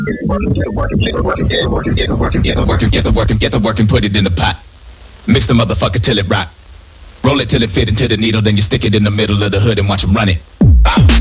Get the work and put it in the pot. Mix the motherfucker till it rock. Roll it till it fit into the needle, then you stick it in the middle of the hood and watch 'em run it.